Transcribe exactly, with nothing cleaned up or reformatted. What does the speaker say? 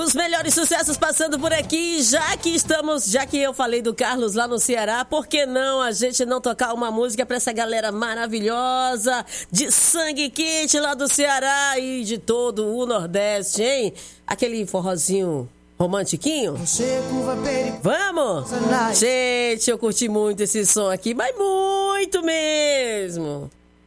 Os melhores sucessos passando por aqui, já que estamos, já que eu falei do Carlos lá no Ceará, por que não a gente não tocar uma música pra essa galera maravilhosa, de sangue quente lá do Ceará e de todo o Nordeste, hein? Aquele forrozinho romantiquinho? Vamos? Gente, eu curti muito esse som aqui, mas muito mesmo.